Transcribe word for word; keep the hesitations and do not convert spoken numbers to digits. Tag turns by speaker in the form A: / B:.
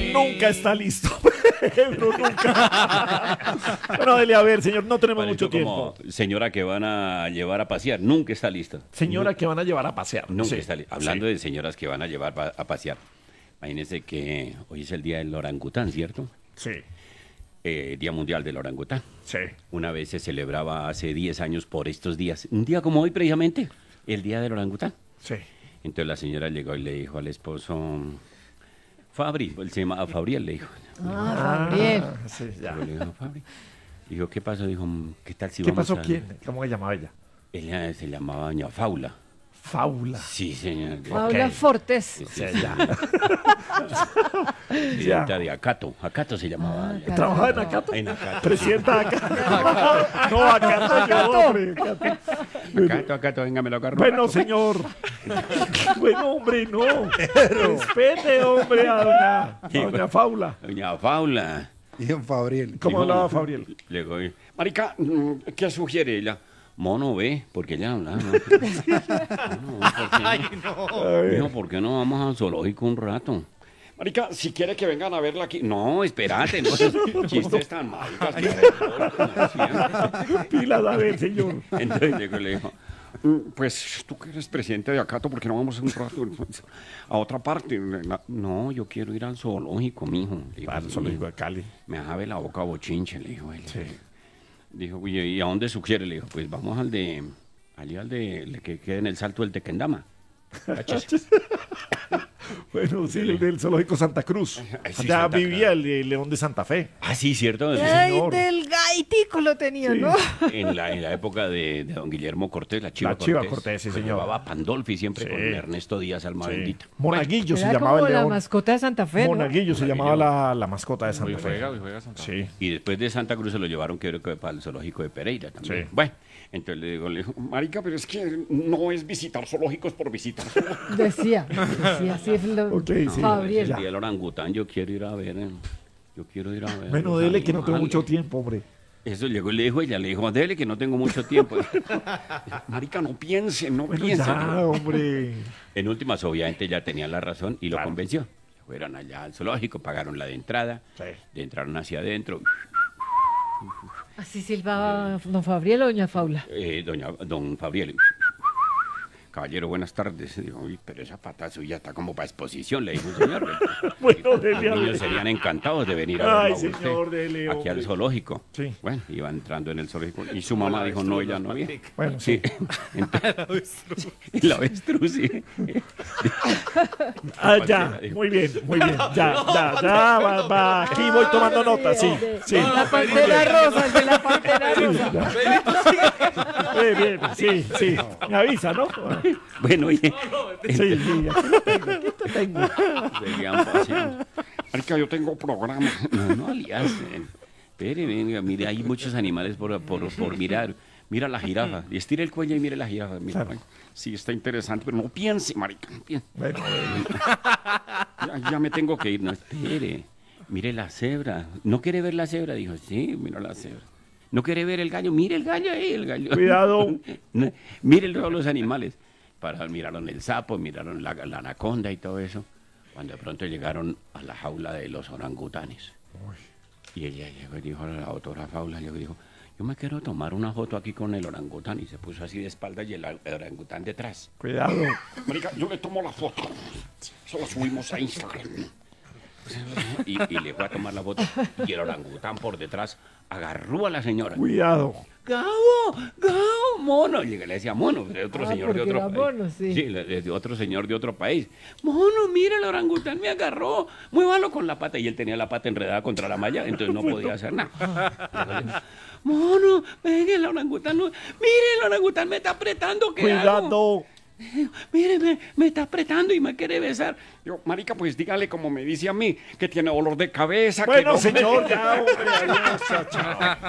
A: nunca está listo. Pedro nunca. Bueno, dele a ver, señor, no tenemos
B: Pareció
A: mucho tiempo.
B: como señora que van a llevar a pasear, nunca está lista.
A: Señora que van a llevar a pasear.
B: Nunca
A: Sí.
B: está lista. Hablando
A: Sí.
B: de señoras que van a llevar pa- a pasear. Imagínense que hoy es el día del orangután, ¿cierto?
A: Sí,
B: Eh, Día Mundial del Orangután.
A: sí.
B: Una vez se celebraba hace diez años por estos días. Un día como hoy, precisamente, el Día del Orangután.
A: Sí.
B: Entonces la señora llegó y le dijo al esposo, Fabri, él se llamaba Fabriel, le dijo.
C: Ah, Gabriel.
A: Ah, sí, ya.
B: Le dijo, Fabri. Dijo, ¿qué pasó? Dijo, ¿qué tal si
A: ¿Qué
B: vamos
A: pasó?
B: a...?
A: ¿Quién? ¿Cómo se llamaba ella?
B: Ella se llamaba Doña Faula.
A: Faula.
B: Sí, señor.
C: Paula
A: Ok.
C: Fortes.
B: Sí,
A: Sí,
B: sí,
A: ya.
B: presidenta de Acato. Acato se llamaba.
C: Ah,
B: ella.
C: caramba.
A: ¿Trabajaba en Acato?
B: En Acato.
A: Presidenta de Acato. No, Acato yo, hombre. Acato.
B: Acato, Acato, venga, me lo agarro.
A: Bueno, señor. Bueno, hombre, no. Respete, hombre, a doña, a doña Faula.
B: Doña Faula.
D: Y don Fabriel.
A: ¿Cómo
B: Dijo-
A: hablaba Fabriel?
B: Le digo, marica, mm, ¿qué sugiere ella? Mono, ve, porque ella habla. ¿No? Mono, ¿por qué no? Dijo, ¿por qué no vamos al zoológico un rato? Marica, si quiere que vengan a verla aquí. No, espérate, no. Chistes tan maricas.
A: Pilas, a ver, señor.
B: Entonces llegó y le dijo, "Mm, pues tú que eres presidente de Acato, ¿por qué no vamos un rato a otra parte? La- No, yo quiero ir al zoológico, mijo. Le digo,
A: Para el zoológico de Cali.
B: me abre la boca bochinche, le dijo él.
A: Sí.
B: Dijo, "Oye, ¿y a dónde sugiere?" Le dijo, pues vamos al de, allí al de, el que queda en el Salto del Tequendama.
A: Bueno, sí, el del zoológico Santa Cruz.
B: Ay, sí,
A: Allá
B: Santa
A: vivía el de León de Santa Fe.
B: Ah, sí, cierto. Sí,
C: Ay,
A: señor.
C: del gaitico lo tenía,
A: Sí.
C: ¿no?
B: En la, en la época de, de don Guillermo Cortés, la Chiva
A: La
B: Cortés.
A: Chiva Cortés, sí,
B: que
A: señor.
B: Llevaba Pandolfi siempre
A: Sí.
B: con Ernesto Díaz, alma
A: Sí.
B: bendita.
A: Monaguillo se
C: Era
A: llamaba
C: como
A: el
C: la
A: león.
C: mascota de Santa Fe, ¿no?
A: Monaguillo se
B: Monaguillo.
A: llamaba la, la mascota de Santa
E: Hoy
A: Fe.
E: juega, hoy juega Santa Fe.
A: Sí.
B: Y después de Santa Cruz se lo llevaron, creo que para el zoológico de Pereira también.
A: Sí.
B: Bueno, entonces le digo, le digo, marica, pero es que no es visitar zoológicos por visitar.
C: Decía, decía, así es lo...
A: Ok, sí.
B: El
C: Fabriel.
B: día del orangután yo quiero ir a ver. eh, Yo quiero ir a ver.
A: Bueno,
B: los
A: dele que no tengo
B: animales.
A: mucho tiempo, hombre.
B: Eso llegó y le dijo ella, le dijo, dele que no tengo mucho tiempo. Marica, no piense, no
A: Bueno,
B: piense.
A: ya, hombre.
B: En últimas, obviamente, ya tenía la razón y lo
A: Claro.
B: convenció. Fueron allá al zoológico, pagaron la de entrada,
A: Sí.
B: de entraron hacia adentro.
C: Así silbaba don Fabriel o doña Faula.
B: Eh, doña, don Fabriel, caballero, buenas tardes. Digo, uy, pero esa pata suya está como para exposición, le dijo un señor.
A: Bueno,
B: Los
A: dele a
B: niños
A: ver.
B: serían encantados de venir a
A: Ay,
B: verlo a usted,
A: señor, dele,
B: aquí
A: hombre.
B: al zoológico.
A: Sí.
B: Bueno, iba entrando en el zoológico y su mamá dijo, no, ella no viene.
A: Bueno,
B: Sí, entonces, y la avestruz, sí.
A: Ah, ya, muy bien, muy bien. Ya, ya, ya, va, va. Aquí voy tomando nota, sí, sí.
C: La pantera rosa, el de la pantera rosa.
A: Bien, bien, sí, sí. Me avisa, ¿no?
B: Bueno, oye,
A: Sí, sí, aquí lo tengo, aquí te tengo.
B: seguían paseando. Marica, yo tengo programa. No, no, alias. eh. Espere, venga, mire, hay muchos animales por, por, por mirar. Mira la jirafa. Y estira el cuello y mire la jirafa. Mira,
A: Claro.
B: ay, sí, está interesante, pero no piense, marica. No piense.
A: Bueno,
B: Ya, ya me tengo que ir. No, espere. Mire la cebra. ¿No quiere ver la cebra? Dijo, sí, mira la cebra. ¿No quiere ver el gallo? Mire el gallo ahí, el gallo.
A: Cuidado.
B: No, mire todos los animales. Para, miraron el sapo, miraron la, la anaconda y todo eso. Cuando de pronto llegaron a la jaula de los orangutanes. Y ella llegó y dijo a la doctora Faula, llegó y dijo, yo me quiero tomar una foto aquí con el orangután. Y se puso así de espalda y el, el orangután detrás.
A: cuidado.
B: Marica, yo le tomo la foto. Eso lo subimos a Instagram. Y, y le fue a tomar la foto. Y el orangután por detrás agarró a la señora.
A: Cuidado.
B: ¡Gabo! ¡Gabo! ¡Mono! Y le decía mono, de otro
C: Ah,
B: señor de
C: porque
B: otro
C: era
B: país.
C: mono, sí.
B: le- de otro señor de otro país. ¡Mono, mira, el orangután me agarró! Muévalo con la pata. Y él tenía la pata enredada contra la malla, entonces no podía hacer nada. ¡Mono! ¡Venga, el orangután! no- ¡Mire, el orangután me está apretando! ¿Qué hago?
A: Cuidado.
B: Mire, me, me está apretando y me quiere besar. Yo, marica, pues dígale como me dice a mí, que tiene dolor de cabeza. que
A: Bueno,
B: no-
A: señor, ya, hombre, adiós, chao, chao.